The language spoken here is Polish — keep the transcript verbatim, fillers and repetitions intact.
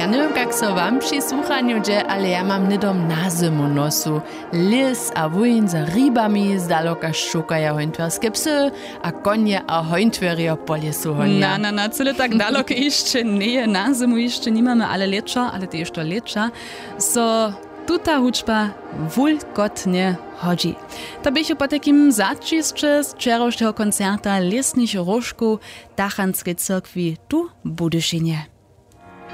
Ja nie wiem, jak so wam przy słuchaniu dzieje, ale ja mam nidom na zimu nosu. Lis a wujn za rybami z daloka szukaja hońtwerskie psy, a konie a hońtwerio po lesu honia. Na, na, na, cyle tak daleko jeszcze nie, na zimu jeszcze nie mamy, ale lecza, ale to jeszcze lecza. So, tuta huczba wulkotnie chodzi. To bychu po takim zacisce z wczorajszego koncerta Lesnych Różków Dachanskiej Cyrkwi tu w Budyšinie.